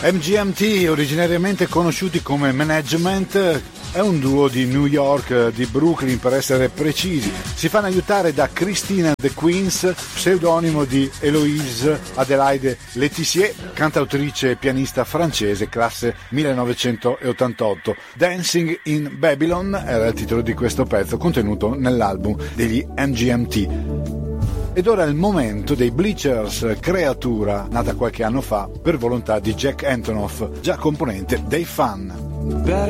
MGMT, originariamente conosciuti come Management, è un duo di New York, di Brooklyn per essere precisi. Si fanno aiutare da Christina The Queens, pseudonimo di Héloïse Adélaïde Letizier, cantautrice e pianista francese, classe 1988. Dancing in Babylon era il titolo di questo pezzo contenuto nell'album degli MGMT. Ed ora è il momento dei Bleachers, creatura nata qualche anno fa per volontà di Jack Antonoff, già componente dei Fun.